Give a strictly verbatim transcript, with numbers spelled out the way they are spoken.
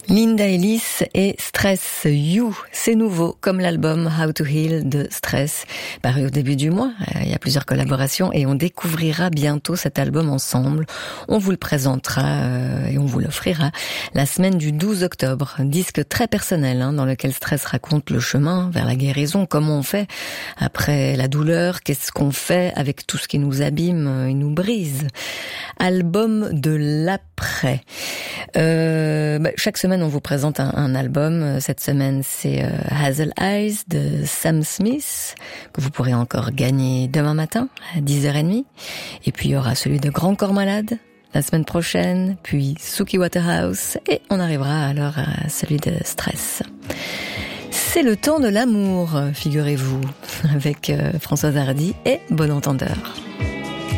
Linda Ellis et Stress You, c'est nouveau, comme l'album How to Heal de Stress, paru au début du mois. Il y a plusieurs collaborations et on découvrira bientôt cet album ensemble. On vous le présentera euh, et on vous l'offrira la semaine du douze octobre. Un disque très personnel hein, dans lequel Stress raconte le chemin vers la guérison, comment on fait après la douleur, qu'est-ce qu'on fait avec tout ce qui nous abîme et nous brise. Album de l'après. Euh, bah, chaque semaine on vous présente un, un album. Cette semaine c'est euh, Hazel Eyes de Sam Smith que vous pourrez encore gagner demain matin à dix heures trente. Et puis il y aura celui de Grand Corps Malade la semaine prochaine, puis Suki Waterhouse et on arrivera alors à celui de Stress. C'est le temps de l'amour, figurez-vous, avec euh, Françoise Hardy et Bon Entendeur.